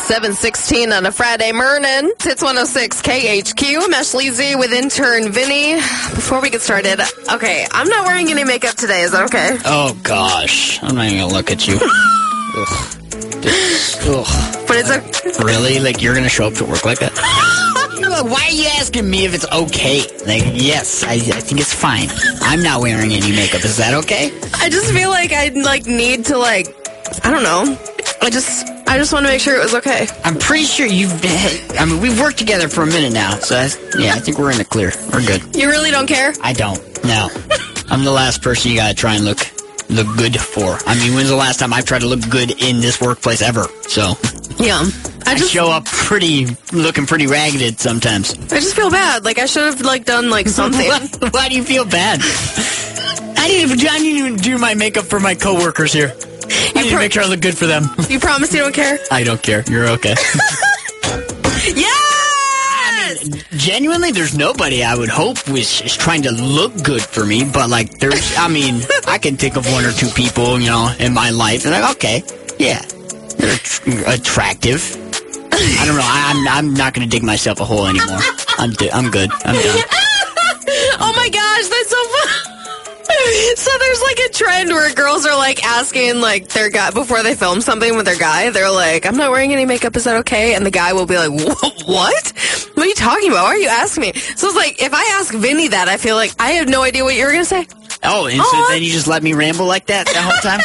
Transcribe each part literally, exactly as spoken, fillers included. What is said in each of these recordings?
seven sixteen on a Friday morning. It's one oh six K H Q. I'm Ashley Z with intern Vinny. Before we get started, okay, I'm not wearing any makeup today. Is that okay? Oh, gosh. I'm not even going to look at you. Ugh. Just, ugh. But it's okay. Really? Like, you're going to show up to work like that? Why are you asking me if it's okay? Like, yes, I, I think it's fine. I'm not wearing any makeup. Is that okay? I just feel like I like need to like, I don't know. I just, I just want to make sure it was okay. I'm pretty sure you've been, I mean, we've worked together for a minute now, so I, yeah, I think we're in the clear. We're good. You really don't care? I don't. No. I'm the last person you gotta try and look look good for. I mean, when's the last time I've tried to look good in this workplace ever? So, yeah. I just I show up pretty, looking pretty ragged sometimes. I just feel bad. Like, I should have, like, done, like, something. Why, why do you feel bad? I didn't even, I didn't even do my makeup for my coworkers here. I need to make sure I look good for them. You promise you don't care? I don't care. You're okay. Yes! I mean, genuinely, there's nobody I would hope was is trying to look good for me, but, like, there's, I mean, I can think of one or two people, you know, in my life, and I'm like, okay, yeah, they're att- attractive. I don't know. I, I'm I'm not going to dig myself a hole anymore. I'm di- I'm good. I'm done. Oh my gosh, that's so fun. So there's like a trend where girls are like asking like their guy before they film something with their guy. They're like, "I'm not wearing any makeup. Is that okay?" And the guy will be like, "What? What are you talking about? Why are you asking me?" So it's like if I ask Vinny that, I feel like I have no idea what you were going to say. Oh, and so then you just let me ramble like that the whole time?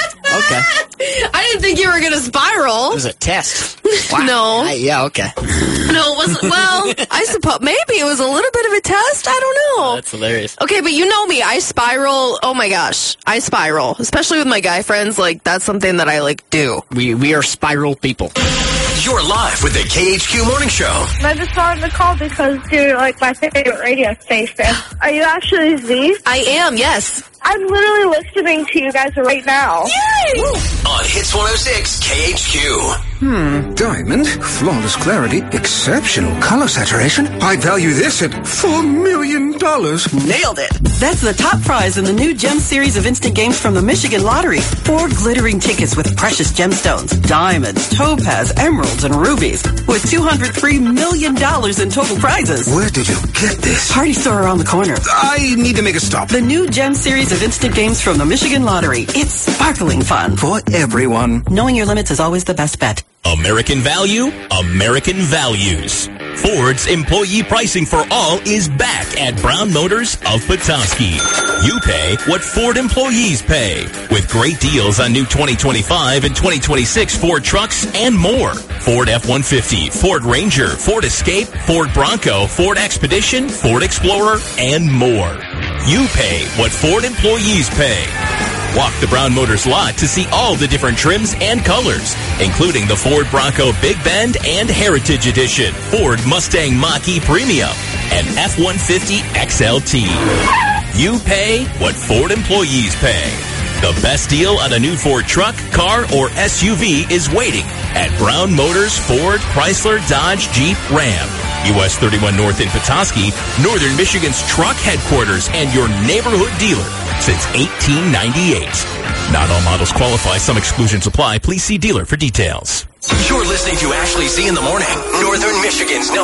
Okay. I didn't think you were going to spiral. It was a test. Wow. No. I, yeah, okay. No, it wasn't. Well, I suppose maybe it was a little bit of a test. I don't know. Oh, that's hilarious. Okay, but you know me. I spiral. Oh my gosh. I spiral. Especially with my guy friends. Like, that's something that I, like, do. We we are spiral people. You're live with the K H Q Morning Show. I just wanted to call because you're like my favorite radio station. Are you actually Z? I am, yes. I'm literally listening to you guys right now. Yay! On Hits one oh six K H Q. Hmm, diamond, flawless clarity, exceptional color saturation. I value this at four million dollars. Nailed it. That's the top prize in the new Gem series of instant games from the Michigan Lottery. Four glittering tickets with precious gemstones, diamonds, topaz, emeralds, and rubies, with two hundred three million dollars in total prizes. Where did you get this? Party store around the corner. I need to make a stop. The new Gem series of instant games from the Michigan Lottery. It's sparkling fun. For everyone. Knowing your limits is always the best bet. American value, American values. Ford's employee pricing for all is back at Brown Motors of Petoskey. You pay what Ford employees pay, with great deals on new twenty twenty-five and twenty twenty-six Ford trucks and more. Ford F one fifty, Ford Ranger, Ford Escape, Ford Bronco, Ford Expedition, Ford Explorer, and more. You pay what Ford employees pay. Walk the Brown Motors lot to see all the different trims and colors, including the Ford Bronco Big Bend and Heritage Edition, Ford Mustang Mach-E Premium, and F one fifty X L T. You pay what Ford employees pay. The best deal on a new Ford truck, car, or S U V is waiting at Brown Motors Ford, Chrysler, Dodge, Jeep, Ram. U S thirty-one North in Petoskey, Northern Michigan's truck headquarters and your neighborhood dealer since eighteen ninety-eight. Not all models qualify. Some exclusions apply. Please see dealer for details. You're listening to Ashley Z in the Morning, Northern Michigan's